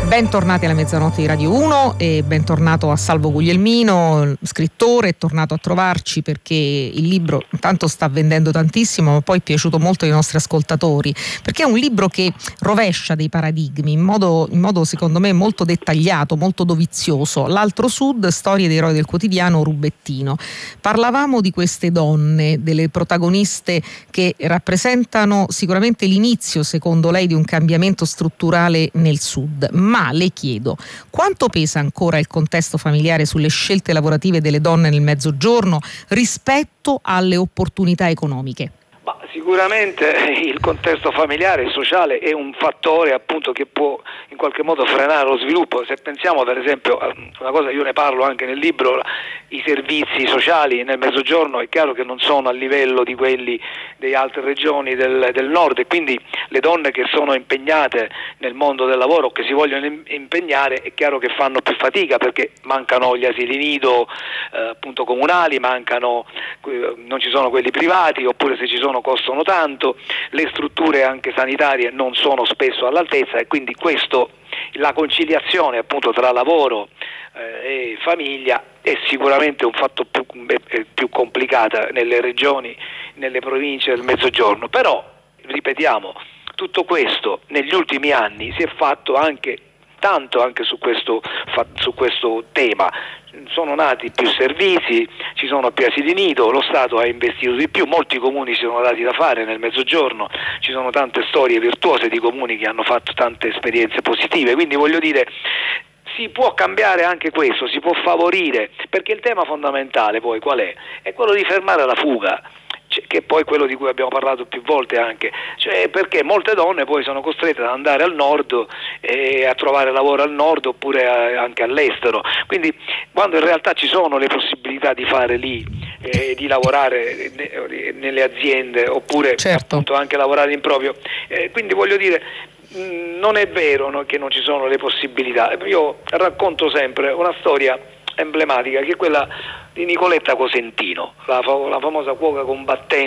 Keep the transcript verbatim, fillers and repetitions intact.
Bentornati alla mezzanotte di Radio uno e bentornato a Salvo Guglielmino, scrittore, è tornato a trovarci perché il libro intanto sta vendendo tantissimo, ma poi è piaciuto molto ai nostri ascoltatori, perché è un libro che rovescia dei paradigmi in modo, in modo secondo me molto dettagliato, molto dovizioso. L'altro Sud, storie dei eroi del quotidiano Rubettino. Parlavamo di queste donne, delle protagoniste che rappresentano sicuramente l'inizio, secondo lei, di un cambiamento strutturale nel Sud. Ma le chiedo, quanto pesa ancora il contesto familiare sulle scelte lavorative delle donne nel Mezzogiorno rispetto alle opportunità economiche? Ma sicuramente il contesto familiare e sociale è un fattore appunto che può in qualche modo frenare lo sviluppo. Se pensiamo per esempio a una cosa, io ne parlo anche nel libro, i servizi sociali nel Mezzogiorno è chiaro che non sono a livello di quelli delle altre regioni del, del nord, e quindi le donne che sono impegnate nel mondo del lavoro o che si vogliono impegnare è chiaro che fanno più fatica, perché mancano gli asili nido eh, appunto comunali, mancano, non ci sono quelli privati, oppure se ci sono costano tanto, le strutture anche sanitarie non sono spesso all'altezza, e quindi questo, la conciliazione appunto tra lavoro eh, e famiglia è sicuramente un fatto più, più complicata nelle regioni, nelle province del Mezzogiorno. Però ripetiamo, tutto questo negli ultimi anni si è fatto anche tanto anche su questo, su questo tema. Sono nati più servizi, ci sono più asili nido, lo Stato ha investito di più, molti comuni si sono dati da fare nel Mezzogiorno, ci sono tante storie virtuose di comuni che hanno fatto tante esperienze positive, quindi voglio dire, si può cambiare anche questo, si può favorire, perché il tema fondamentale poi qual è? È quello di fermare la fuga, che è poi quello di cui abbiamo parlato più volte anche, cioè perché molte donne poi sono costrette ad andare al nord e a trovare lavoro al nord, oppure a, anche all'estero, quindi quando in realtà ci sono le possibilità di fare lì, eh, di lavorare ne, nelle aziende, oppure certo, appunto anche lavorare in proprio, eh, quindi voglio dire, non è vero no, che non ci sono le possibilità. Io racconto sempre una storia emblematica che è quella di Nicoletta Cosentino, la, la famosa cuoca combattente